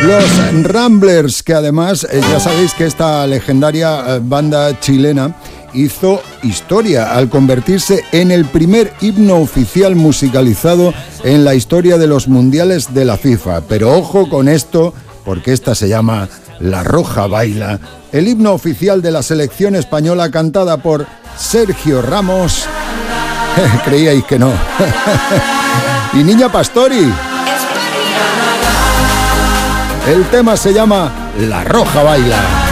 Los Ramblers, que además ya sabéis que esta legendaria banda chilena hizo historia al convertirse en el primer himno oficial musicalizado en la historia de los mundiales de la FIFA. Pero ojo con esto, porque esta se llama La Roja Baila, el himno oficial de la selección española cantada por Sergio Ramos. Creíais que no. Y Niña Pastori. El tema se llama La Roja Baila.